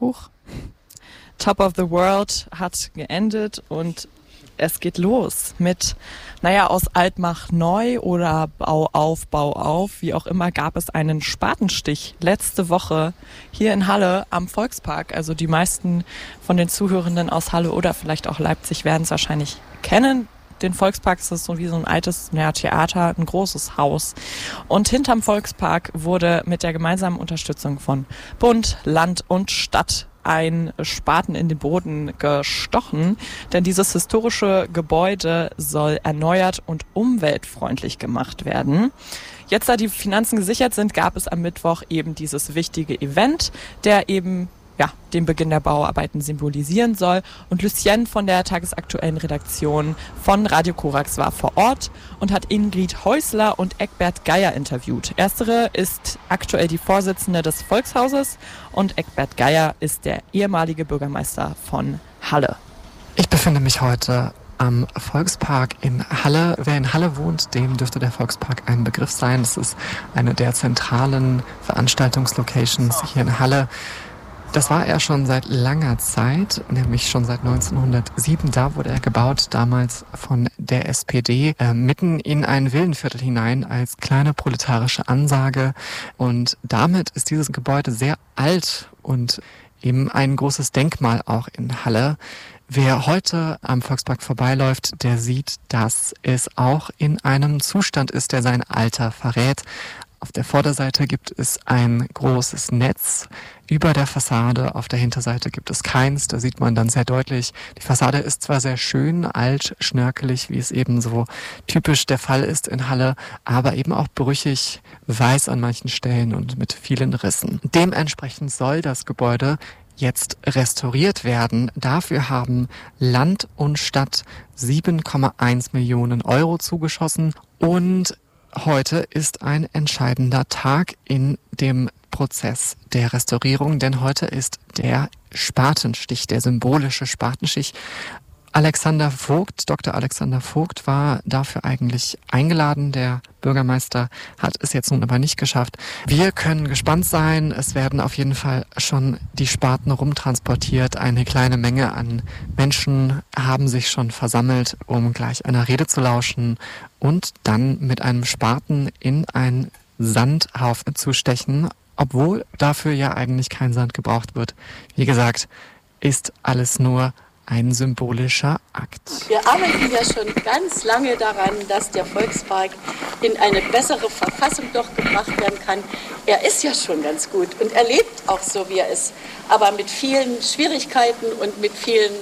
Huch. Top of the World hat geendet und es geht los mit, aus alt mach neu oder Bau auf, wie auch immer, gab es einen Spatenstich letzte Woche hier in Halle am Volkspark. Also die meisten von den Zuhörenden aus Halle oder vielleicht auch Leipzig werden es wahrscheinlich kennen. Den Volkspark ist so wie so ein altes Theater, ein großes Haus. Und hinterm Volkspark wurde mit der gemeinsamen Unterstützung von Bund, Land und Stadt ein Spaten in den Boden gestochen, denn dieses historische Gebäude soll erneuert und umweltfreundlich gemacht werden. Jetzt, da die Finanzen gesichert sind, gab es am Mittwoch eben dieses wichtige Event, der eben den Beginn der Bauarbeiten symbolisieren soll. Und Lucienne von der tagesaktuellen Redaktion von Radio Korax war vor Ort und hat Ingrid Häusler und Eckbert Geier interviewt. Erstere ist aktuell die Vorsitzende des Volkshauses und Eckbert Geier ist der ehemalige Bürgermeister von Halle. Ich befinde mich heute am Volkspark in Halle. Wer in Halle wohnt, dem dürfte der Volkspark ein Begriff sein. Es ist eine der zentralen Veranstaltungslocations hier in Halle. Das war er schon seit langer Zeit, nämlich schon seit 1907. Da wurde er gebaut, damals von der SPD, mitten in ein Villenviertel hinein als kleine proletarische Ansage. Und damit ist dieses Gebäude sehr alt und eben ein großes Denkmal auch in Halle. Wer heute am Volkspark vorbeiläuft, der sieht, dass es auch in einem Zustand ist, der sein Alter verrät. Auf der Vorderseite gibt es ein großes Netz über der Fassade, auf der Hinterseite gibt es keins, da sieht man dann sehr deutlich, die Fassade ist zwar sehr schön, alt, schnörkelig, wie es eben so typisch der Fall ist in Halle, aber eben auch brüchig, weiß an manchen Stellen und mit vielen Rissen. Dementsprechend soll das Gebäude jetzt restauriert werden. Dafür haben Land und Stadt 7,1 Millionen Euro zugeschossen und heute ist ein entscheidender Tag in dem Prozess der Restaurierung, denn heute ist der Spatenstich, der symbolische Spatenstich. Dr. Alexander Vogt war dafür eigentlich eingeladen. Der Bürgermeister hat es jetzt nun aber nicht geschafft. Wir können gespannt sein. Es werden auf jeden Fall schon die Spaten rumtransportiert. Eine kleine Menge an Menschen haben sich schon versammelt, um gleich einer Rede zu lauschen und dann mit einem Spaten in einen Sandhaufen zu stechen, obwohl dafür ja eigentlich kein Sand gebraucht wird. Wie gesagt, ist alles nur ein symbolischer Akt. Wir arbeiten ja schon ganz lange daran, dass der Volkspark in eine bessere Verfassung doch gebracht werden kann. Er ist ja schon ganz gut und er lebt auch so, wie er ist, aber mit vielen Schwierigkeiten und mit vielen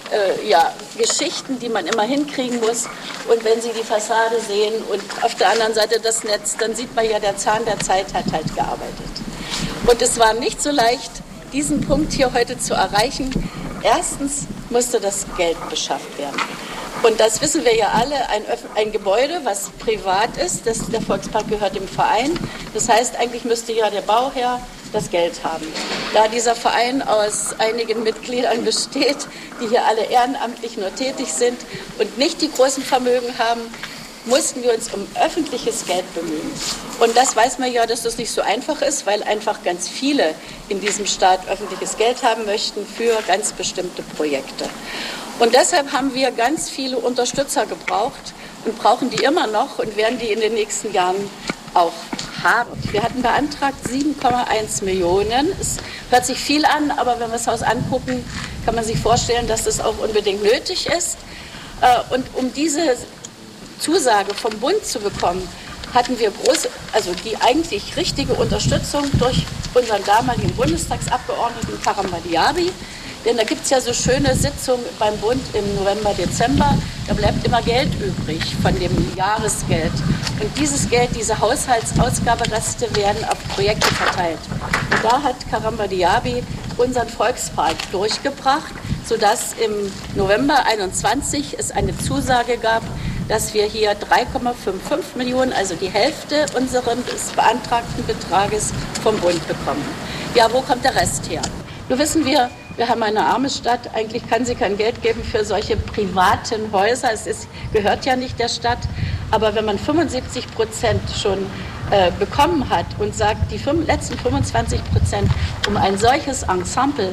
Geschichten, die man immer hinkriegen muss. Und wenn Sie die Fassade sehen und auf der anderen Seite das Netz, dann sieht man ja, der Zahn der Zeit hat halt gearbeitet. Und es war nicht so leicht, diesen Punkt hier heute zu erreichen. Erstens musste das Geld beschafft werden. Und das wissen wir ja alle, ein Gebäude, was privat ist, der Volkspark gehört dem Verein. Das heißt, eigentlich müsste ja der Bauherr das Geld haben. Da dieser Verein aus einigen Mitgliedern besteht, die hier alle ehrenamtlich nur tätig sind und nicht die großen Vermögen haben, mussten wir uns um öffentliches Geld bemühen. Und das weiß man ja, dass das nicht so einfach ist, weil einfach ganz viele in diesem Staat öffentliches Geld haben möchten für ganz bestimmte Projekte. Und deshalb haben wir ganz viele Unterstützer gebraucht und brauchen die immer noch und werden die in den nächsten Jahren auch haben. Wir hatten beantragt 7,1 Millionen. Es hört sich viel an, aber wenn wir das Haus angucken, kann man sich vorstellen, dass das auch unbedingt nötig ist. Und um diese Zusage vom Bund zu bekommen, hatten wir die eigentlich richtige Unterstützung durch unseren damaligen Bundestagsabgeordneten Karamba Diaby. Denn da gibt es ja so schöne Sitzungen beim Bund im November, Dezember. Da bleibt immer Geld übrig von dem Jahresgeld. Und dieses Geld, diese Haushaltsausgabereste werden auf Projekte verteilt. Und da hat Karamba Diaby unseren Volkspark durchgebracht, sodass im November 21 es eine Zusage gab, dass wir hier 3,55 Millionen, also die Hälfte unseres beantragten Betrages vom Bund bekommen. Ja, wo kommt der Rest her? Nun wissen wir haben eine arme Stadt, eigentlich kann sie kein Geld geben für solche privaten Häuser. Gehört ja nicht der Stadt, aber wenn man 75% schon bekommen hat und sagt, die letzten 25%, um ein solches Ensemble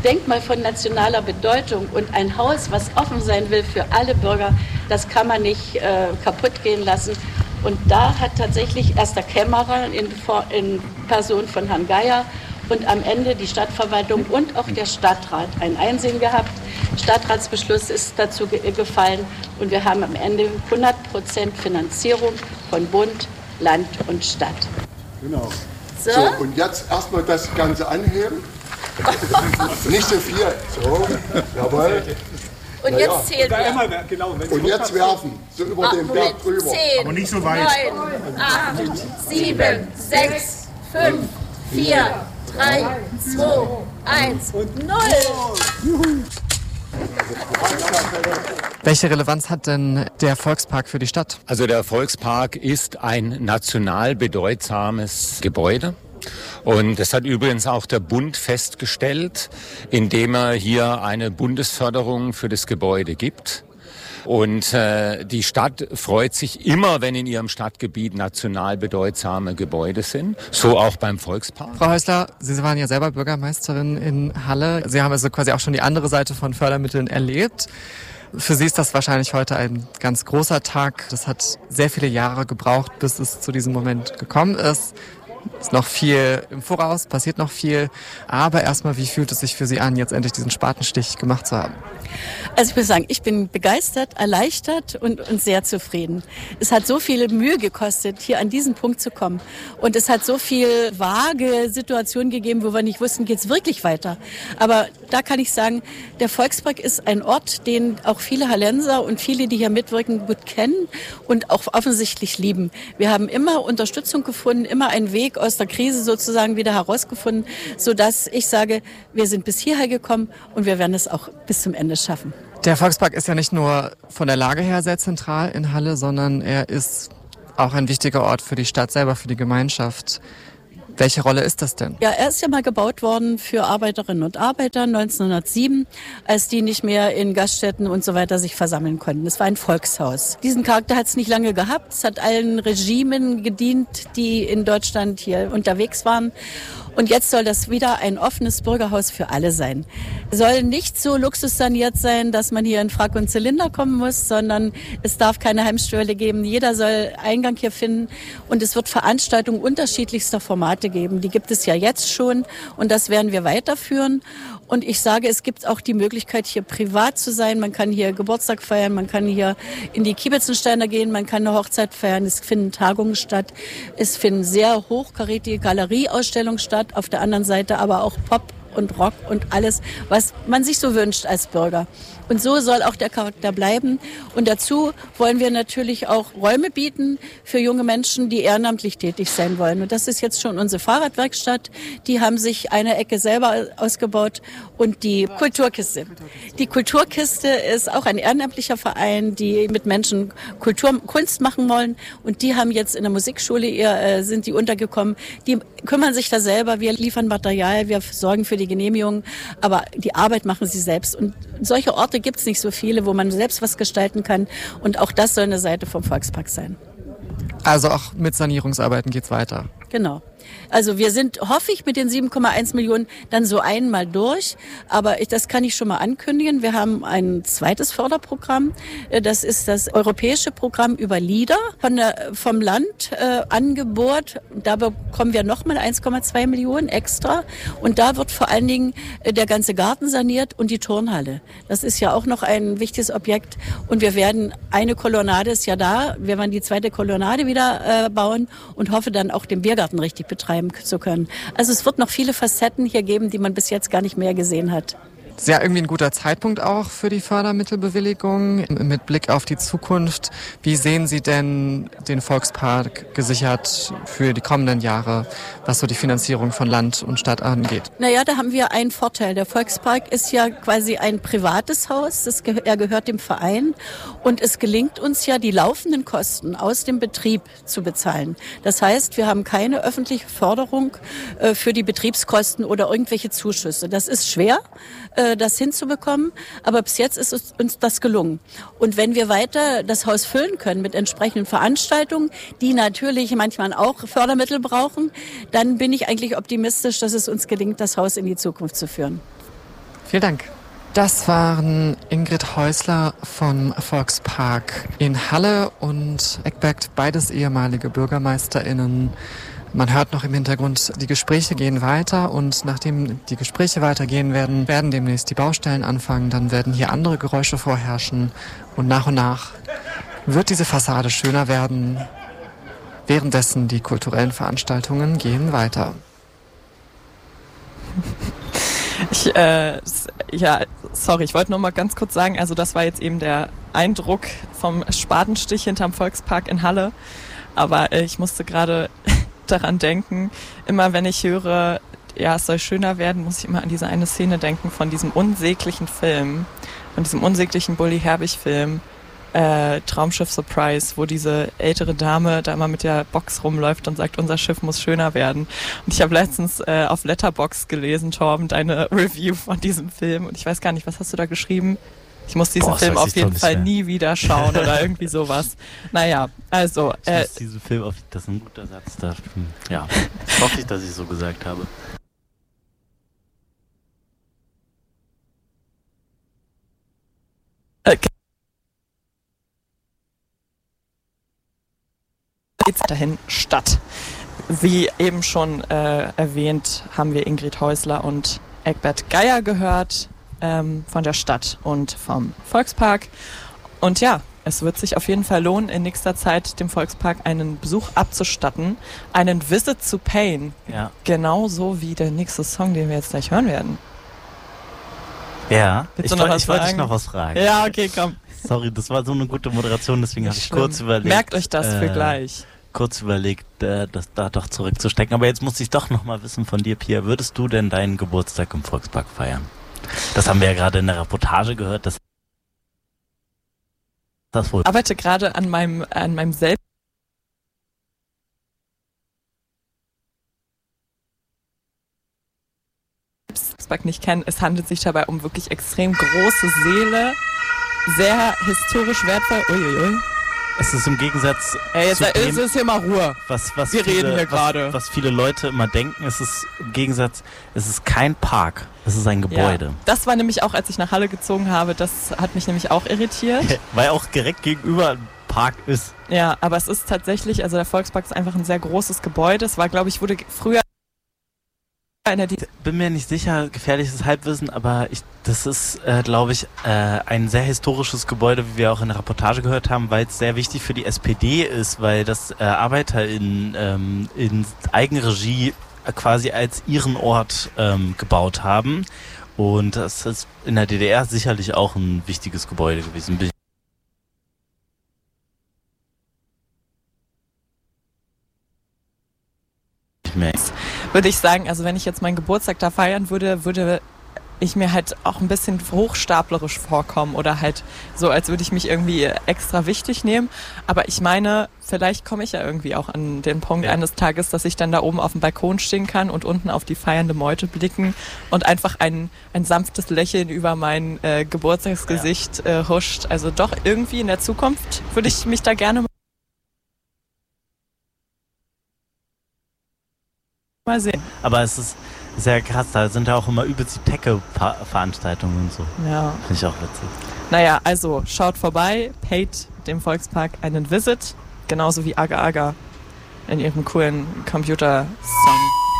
Denkmal von nationaler Bedeutung und ein Haus, was offen sein will für alle Bürger, das kann man nicht kaputt gehen lassen. Und da hat tatsächlich erst der Kämmerer in Person von Herrn Geier und am Ende die Stadtverwaltung und auch der Stadtrat ein Einsehen gehabt. Stadtratsbeschluss ist dazu gefallen und wir haben am Ende 100% Finanzierung von Bund, Land und Stadt. Genau. So, und jetzt erstmal das Ganze anheben. Nicht so viel. So, jawohl. und jetzt zählen wir. Genau, Und jetzt werfen, so über den Berg drüber. 10, aber nicht so weit. 9, 8, 7, 6, 5, 4, 3, 2, 1 und 0. Welche Relevanz hat denn der Volkspark für die Stadt? Also der Volkspark ist ein national bedeutsames Gebäude. Und das hat übrigens auch der Bund festgestellt, indem er hier eine Bundesförderung für das Gebäude gibt. Und die Stadt freut sich immer, wenn in ihrem Stadtgebiet national bedeutsame Gebäude sind. So auch beim Volkspark. Frau Häusler, Sie waren ja selber Bürgermeisterin in Halle. Sie haben also quasi auch schon die andere Seite von Fördermitteln erlebt. Für Sie ist das wahrscheinlich heute ein ganz großer Tag. Das hat sehr viele Jahre gebraucht, bis es zu diesem Moment gekommen ist. Ist noch viel im Voraus, passiert noch viel. Aber erstmal, wie fühlt es sich für Sie an, jetzt endlich diesen Spatenstich gemacht zu haben? Also ich muss sagen, ich bin begeistert, erleichtert und sehr zufrieden. Es hat so viel Mühe gekostet, hier an diesen Punkt zu kommen. Und es hat so viel vage Situationen gegeben, wo wir nicht wussten, geht's wirklich weiter. Aber da kann ich sagen, der Volkspark ist ein Ort, den auch viele Hallenser und viele, die hier mitwirken, gut kennen und auch offensichtlich lieben. Wir haben immer Unterstützung gefunden, immer einen Weg aus der Krise sozusagen wieder herausgefunden, sodass ich sage, wir sind bis hierher gekommen und wir werden es auch bis zum Ende schaffen. Der Volkspark ist ja nicht nur von der Lage her sehr zentral in Halle, sondern er ist auch ein wichtiger Ort für die Stadt selber, für die Gemeinschaft. Welche Rolle ist das denn? Ja, er ist ja mal gebaut worden für Arbeiterinnen und Arbeiter 1907, als die nicht mehr in Gaststätten und so weiter sich versammeln konnten. Es war ein Volkshaus. Diesen Charakter hat es nicht lange gehabt. Es hat allen Regimen gedient, die in Deutschland hier unterwegs waren. Und jetzt soll das wieder ein offenes Bürgerhaus für alle sein. Soll nicht so luxussaniert sein, dass man hier in Frack und Zylinder kommen muss, sondern es darf keine Hemmschwelle geben. Jeder soll Eingang hier finden und es wird Veranstaltungen unterschiedlichster Formate geben. Die gibt es ja jetzt schon und das werden wir weiterführen. Und ich sage, es gibt auch die Möglichkeit, hier privat zu sein. Man kann hier Geburtstag feiern, man kann hier in die Kiebitzensteiner gehen, man kann eine Hochzeit feiern. Es finden Tagungen statt. Es finden sehr hochkarätige Galerieausstellungen statt. Auf der anderen Seite aber auch Pop und Rock und alles, was man sich so wünscht als Bürger. Und so soll auch der Charakter bleiben. Und dazu wollen wir natürlich auch Räume bieten für junge Menschen, die ehrenamtlich tätig sein wollen. Und das ist jetzt schon unsere Fahrradwerkstatt. Die haben sich eine Ecke selber ausgebaut und die Kulturkiste. Die Kulturkiste ist auch ein ehrenamtlicher Verein, die mit Menschen Kunst machen wollen. Und die haben jetzt in der Musikschule, sind die untergekommen. Die kümmern sich da selber. Wir liefern Material, wir sorgen für die Genehmigung. Aber die Arbeit machen sie selbst. Und solche Orte gibt es nicht so viele, wo man selbst was gestalten kann. Und auch das soll eine Seite vom Volkspark sein. Also auch mit Sanierungsarbeiten geht's weiter. Genau. Also wir sind, hoffe ich, mit den 7,1 Millionen dann so einmal durch. Aber das kann ich schon mal ankündigen. Wir haben ein zweites Förderprogramm. Das ist das europäische Programm über LEADER vom Land angebohrt. Da bekommen wir nochmal 1,2 Millionen extra. Und da wird vor allen Dingen der ganze Garten saniert und die Turnhalle. Das ist ja auch noch ein wichtiges Objekt. Und wir werden, eine Kolonnade ist ja da. Wir werden die zweite Kolonnade wieder bauen und hoffe dann auch den Biergarten richtig betreiben zu können. Also es wird noch viele Facetten hier geben, die man bis jetzt gar nicht mehr gesehen hat. Ist ja irgendwie ein guter Zeitpunkt auch für die Fördermittelbewilligung. Mit Blick auf die Zukunft, wie sehen Sie denn den Volkspark gesichert für die kommenden Jahre, was so die Finanzierung von Land und Stadt angeht? Naja, da haben wir einen Vorteil. Der Volkspark ist ja quasi ein privates Haus. Er gehört dem Verein. Und es gelingt uns ja, die laufenden Kosten aus dem Betrieb zu bezahlen. Das heißt, wir haben keine öffentliche Förderung für die Betriebskosten oder irgendwelche Zuschüsse. Das ist schwer, das hinzubekommen, aber bis jetzt ist uns das gelungen. Und wenn wir weiter das Haus füllen können mit entsprechenden Veranstaltungen, die natürlich manchmal auch Fördermittel brauchen, dann bin ich eigentlich optimistisch, dass es uns gelingt, das Haus in die Zukunft zu führen. Vielen Dank. Das waren Ingrid Häusler vom Volkspark in Halle und Eckbert, beides ehemalige BürgermeisterInnen. Man hört noch im Hintergrund, die Gespräche gehen weiter und nachdem die Gespräche weitergehen werden demnächst die Baustellen anfangen, dann werden hier andere Geräusche vorherrschen und nach wird diese Fassade schöner werden. Währenddessen die kulturellen Veranstaltungen gehen weiter. Ich wollte nur mal ganz kurz sagen, also das war jetzt eben der Eindruck vom Spatenstich hinterm Volkspark in Halle, aber ich musste gerade daran denken, immer wenn ich höre, ja, es soll schöner werden, muss ich immer an diese eine Szene denken von diesem unsäglichen Film, von diesem unsäglichen Bully Herbig-Film, Traumschiff Surprise, wo diese ältere Dame da immer mit der Box rumläuft und sagt, unser Schiff muss schöner werden. Und ich habe letztens auf Letterboxd gelesen, Torben, deine Review von diesem Film. Und ich weiß gar nicht, was hast du da geschrieben? Ich muss diesen Film auf jeden Fall nie wieder schauen oder irgendwie sowas. Naja, also... ich muss diesen Film auf... Das ist ein guter Satz. Ja, hoffe ich, dass ich so gesagt habe. Dahin statt. Wie eben schon erwähnt, haben wir Ingrid Häusler und Eckbert Geier gehört von der Stadt und vom Volkspark. Und ja, es wird sich auf jeden Fall lohnen, in nächster Zeit dem Volkspark einen Besuch abzustatten, einen Visit to Pain. Ja. Genauso wie der nächste Song, den wir jetzt gleich hören werden. Ja, ich wollte dich noch was fragen. Ja, okay, komm. Sorry, das war so eine gute Moderation, deswegen habe ich kurz überlegt. Merkt euch das für gleich. Kurz überlegt, das da doch zurückzustecken. Aber jetzt muss ich doch noch mal wissen von dir, Pia, würdest du denn deinen Geburtstag im Volkspark feiern? Das haben wir ja gerade in der Reportage gehört. Das wohl. Ich arbeite gerade an meinem Selbst. Nicht kennen. Es handelt sich dabei um wirklich extrem große Seele, sehr historisch wertvoll. Uiuiui. Es ist im Gegensatz jetzt ist hier mal Ruhe. Wir reden hier gerade. Was viele Leute immer denken, es ist im Gegensatz, es ist kein Park, es ist ein Gebäude. Ja, das war nämlich auch, als ich nach Halle gezogen habe, das hat mich nämlich auch irritiert. Weil auch direkt gegenüber ein Park ist. Ja, aber es ist tatsächlich, also der Volkspark ist einfach ein sehr großes Gebäude. Es war, glaube ich, wurde früher bin mir nicht sicher, gefährliches Halbwissen, aber das ist, glaube ich, ein sehr historisches Gebäude, wie wir auch in der Reportage gehört haben, weil es sehr wichtig für die SPD ist, weil das Arbeiter in Eigenregie quasi als ihren Ort gebaut haben. Und das ist in der DDR sicherlich auch ein wichtiges Gebäude gewesen. Würde ich sagen, also wenn ich jetzt meinen Geburtstag da feiern würde ich mir halt auch ein bisschen hochstaplerisch vorkommen oder halt so, als würde ich mich irgendwie extra wichtig nehmen. Aber ich meine, vielleicht komme ich ja irgendwie auch an den Punkt eines Tages, dass ich dann da oben auf dem Balkon stehen kann und unten auf die feiernde Meute blicken und einfach ein sanftes Lächeln über mein Geburtstagsgesicht huscht. Also doch irgendwie in der Zukunft würde ich mich da gerne mal sehen. Aber es ist sehr krass, da sind ja auch immer übelst die Tecke-Veranstaltungen und so. Ja. Finde ich auch witzig. Naja, also schaut vorbei, paid dem Volkspark einen Visit, genauso wie Aga Aga in ihrem coolen Computer-Song.